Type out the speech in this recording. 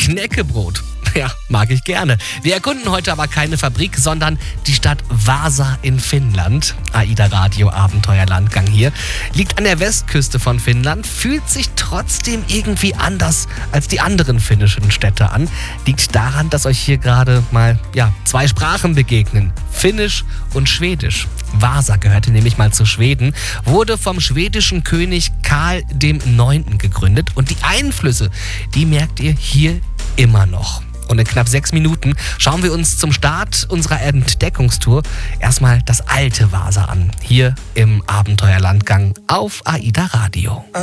Knäckebrot. Ja, mag ich gerne. Wir erkunden heute aber keine Fabrik, sondern die Stadt Vaasa in Finnland. AIDA Radio Abenteuerlandgang hier. Liegt an der Westküste von Finnland, fühlt sich trotzdem irgendwie anders als die anderen finnischen Städte an. Liegt daran, dass euch hier gerade mal zwei Sprachen begegnen. Finnisch und Schwedisch. Vaasa gehörte nämlich mal zu Schweden, wurde vom schwedischen König Karl IX. Gegründet. Und die Einflüsse, die merkt ihr hier immer noch. Und in knapp 6 Minuten schauen wir uns zum Start unserer Entdeckungstour erstmal das alte Vaasa an. Hier im Abenteuerlandgang auf AIDA Radio.